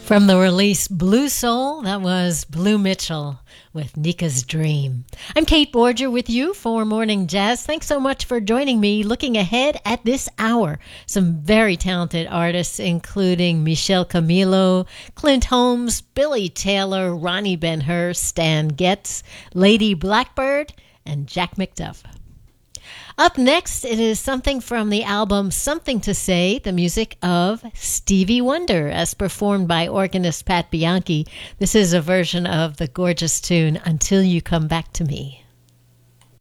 From the release Blue Soul, that was Blue Mitchell with Nika's Dream. I'm Kate Borger with you for Morning Jazz. Thanks so much for joining me. Looking ahead at this hour, some very talented artists, including Michelle Camilo, Clint Holmes, Billy Taylor, Ronnie Ben-Hur, Stan Getz, Lady Blackbird, and Jack McDuff. Up next, it is something from the album Something to Say, the music of Stevie Wonder, as performed by organist Pat Bianchi. This is a version of the gorgeous tune Until You Come Back to Me.